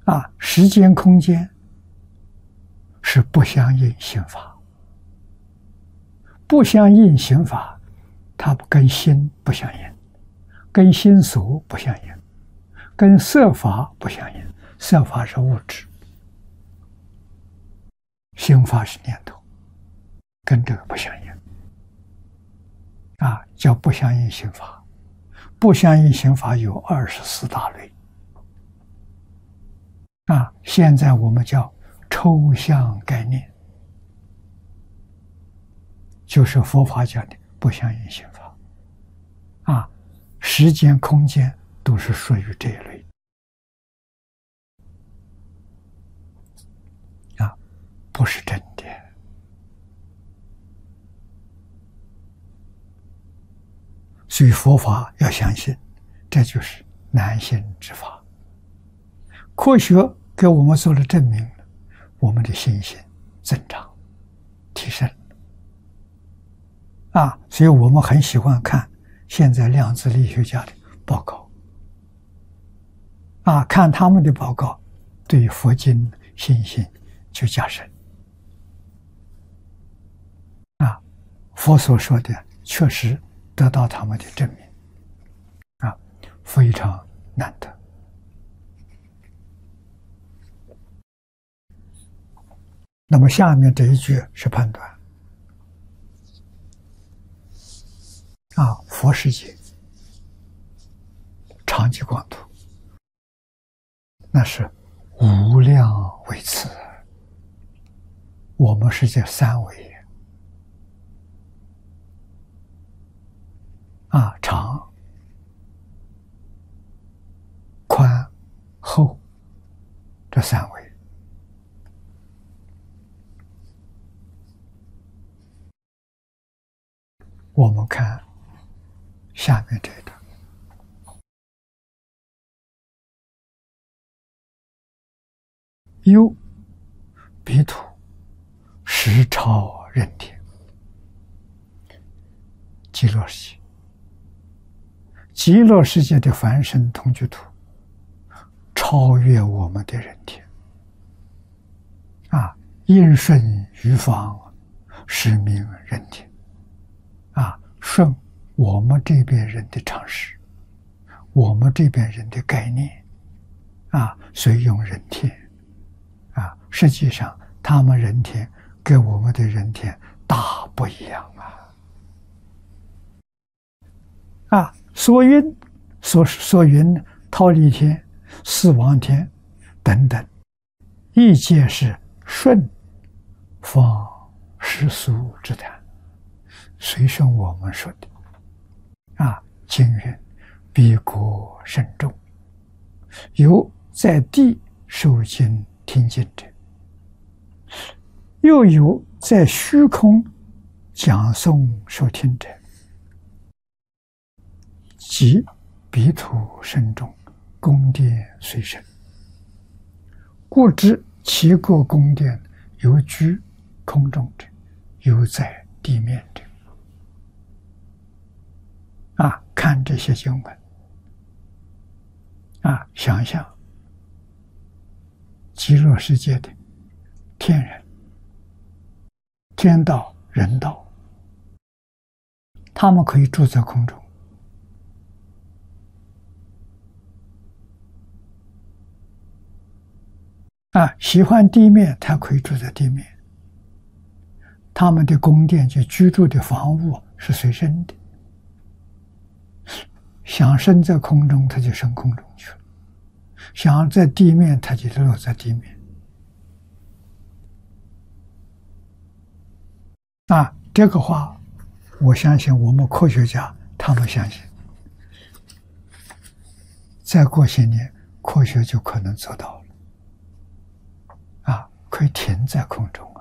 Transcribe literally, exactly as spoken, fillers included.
啊，时间空间是不相应刑法，不相应刑法，它跟心不相应，跟心所不相应，跟色法不相应。色法是物质，心法是念头，跟这个不相应啊，叫不相应刑法。不相应刑法有二十四大类啊，现在我们叫抽象概念，就是佛法讲的不相应刑法啊，时间空间都是属于这一类啊，不是真的。所以佛法要相信，这就是难信之法。科学给我们做了证明，我们的信心增长提升啊，所以我们很喜欢看现在量子力学家的报告啊，看他们的报告，对佛经信心就加深啊，佛所说的确实得到他们的证明啊，非常难得。那么下面这一句是判断啊，佛世界常寂光土，那是无量维次，我们是这三维啊，长、宽、厚这三维。我们看下面这一段，忧彼土实超人天，极乐世界，极乐世界的凡圣同居土超越我们的人天啊，应顺于方，是名人天啊，顺我们这边人的常识，我们这边人的概念啊，所以用人天啊，实际上他们人天跟我们的人天大不一样啊！啊，所云所所云忉利天、四王天等等，亦皆是顺方世俗之谈，随顺我们说的啊。经云：彼国甚众，有在地受经听经者，又有在虚空讲诵受听者，即彼土甚众，宫殿虽甚，故知其各宫殿有居空中者，有在地面者。啊，看这些经文啊，想想极乐世界的天人、天道、人道，他们可以住在空中啊，喜欢地面，他可以住在地面。他们的宫殿就居住的房屋是随身的，想升在空中，他就升空中去了；想在地面，他就落在地面。啊，这个话，我相信我们科学家他们相信，再过些年，科学就可能做到了。啊，可以停在空中。